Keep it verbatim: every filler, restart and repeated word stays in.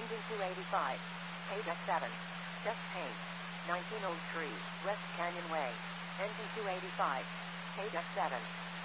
Ending two eighty-five. Page seven. Chest pain. nineteen oh three. West Canyon Way. Engine two eighty-five. Page seven.